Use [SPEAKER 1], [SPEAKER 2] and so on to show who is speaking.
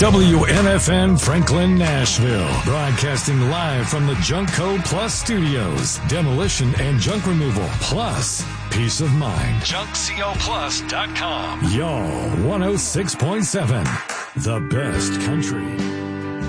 [SPEAKER 1] WMFM Franklin, Nashville. Broadcasting live from the Junkco Plus Studios. Demolition and junk removal. Plus, peace of mind. JunkCoPlus.com. Y'all, 106.7. The best country.